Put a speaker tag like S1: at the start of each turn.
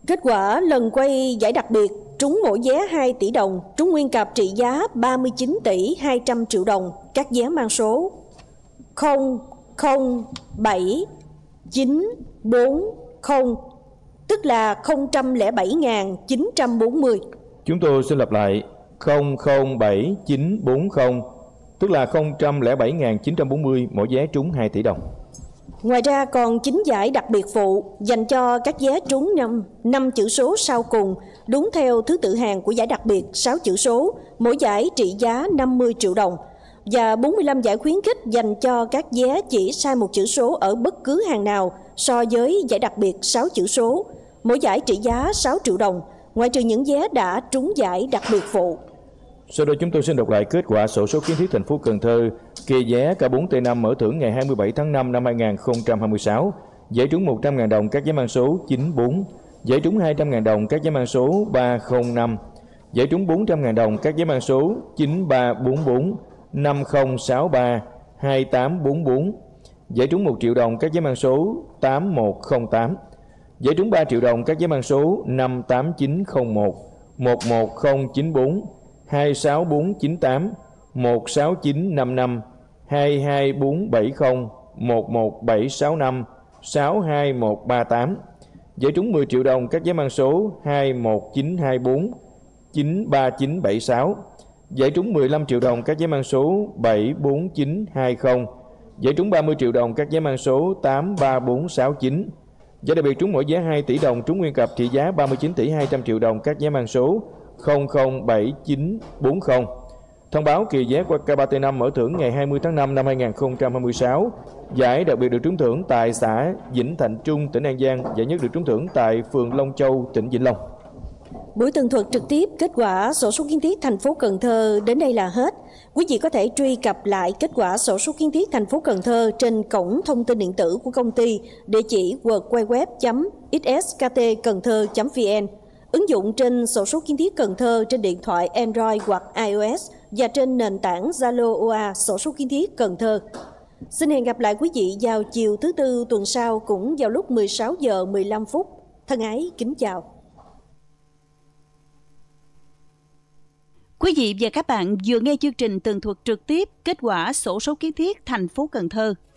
S1: Kết quả lần quay giải đặc biệt trúng mỗi vé 2 tỷ đồng, trúng nguyên cặp trị giá 39 tỷ 200 triệu đồng, các vé mang số 007940, tức là 007.940.
S2: Chúng tôi xin lặp lại, 007940, tức là 007.940, mỗi vé trúng 2 tỷ đồng.
S1: Ngoài ra còn 9 giải đặc biệt phụ dành cho các vé trúng 5 chữ số sau cùng, đúng theo thứ tự hàng của giải đặc biệt 6 chữ số, mỗi giải trị giá 50 triệu đồng, và 45 giải khuyến khích dành cho các vé chỉ sai một chữ số ở bất cứ hàng nào so với giải đặc biệt 6 chữ số, mỗi giải trị giá 6 triệu đồng, ngoại trừ những vé đã trúng giải đặc biệt phụ.
S2: Sau đây chúng tôi xin đọc lại kết quả xổ số kiến thiết thành phố Cần Thơ kỳ vé K4T5 mở thưởng ngày 27 tháng 5 năm 2026. Giải trúng 100.000 đồng các vé mang số 94, giải trúng 200.000 đồng các vé mang số 305, giải trúng 400.000 đồng các vé mang số 9344, 5063, 2844, giải trúng 1 triệu đồng các vé mang số 8108, giải trúng 3 triệu đồng các vé mang số 58901, 11094, 26498, 16955, 22470, 11765, 62138. Giải trúng 10 triệu đồng các vé mang số 21924, 93976. Giải trúng 15 triệu đồng các vé mang số 74920. Giải trúng 30 triệu đồng các vé mang số 83469. Giải đặc biệt trúng mỗi vé 2 tỷ đồng trúng nguyên cặp trị giá 39 tỷ 200 triệu đồng các vé mang số 007940. Thông báo kỳ vé qua K3T5 mở thưởng ngày 20 tháng 5 năm 2026. Giải đặc biệt được trúng thưởng tại xã Vĩnh Thạnh Trung, tỉnh An Giang. Giải nhất được trúng thưởng tại phường Long Châu, tỉnh Vĩnh Long.
S1: Buổi tường thuật trực tiếp kết quả xổ số kiến thiết thành phố Cần Thơ đến đây là hết. Quý vị có thể truy cập lại kết quả xổ số kiến thiết thành phố Cần Thơ trên cổng thông tin điện tử của công ty, địa chỉ www.xsktcầntthơ.vn, ứng dụng trên xổ số kiến thiết Cần Thơ trên điện thoại Android hoặc iOS và trên nền tảng Zalo OA xổ số kiến thiết Cần Thơ. Xin hẹn gặp lại quý vị vào chiều thứ Tư tuần sau cũng vào lúc 16 giờ 15 phút. Thân ái kính chào.
S3: Quý vị và các bạn vừa nghe chương trình tường thuật trực tiếp kết quả xổ số kiến thiết thành phố Cần Thơ.